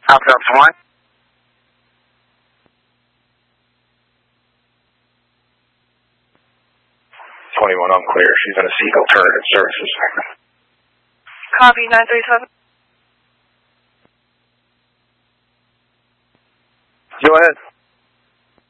Alpha Delta 1. Unclear. She's in a seek alternative services. Copy 937. Go ahead.